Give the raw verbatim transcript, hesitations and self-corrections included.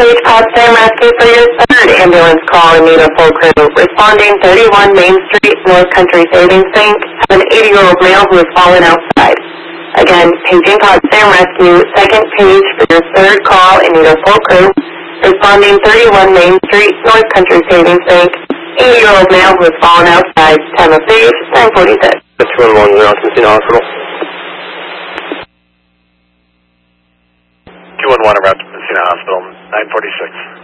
Page Potsdam Rescue for your third ambulance call in need of full crew. Responding thirty-one Main Street, North Country Savings Bank. Have an eighty-year-old male who has fallen outside. Again, paging Potsdam Rescue, second page for your third call in need of full crew. Responding thirty-one Main Street, North Country Savings Bank. eighty-year-old male who has fallen outside. Time of page, nine forty-six. two one one, Messina Hospital. two one one around to Messina Hospital, nine forty-six.